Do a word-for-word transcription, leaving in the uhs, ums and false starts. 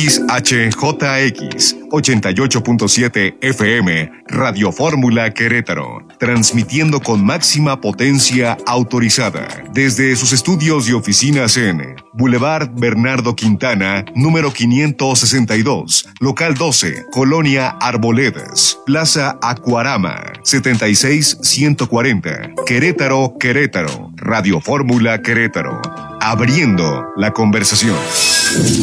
X H J X ochenta y ocho punto siete F M, Radio Fórmula Querétaro, transmitiendo con máxima potencia autorizada desde sus estudios y oficinas en Boulevard Bernardo Quintana, número quinientos sesenta y dos, local doce, Colonia Arboledas, Plaza Acuarama, setenta y seis ciento cuarenta, Querétaro, Querétaro, Radio Fórmula Querétaro, abriendo la conversación.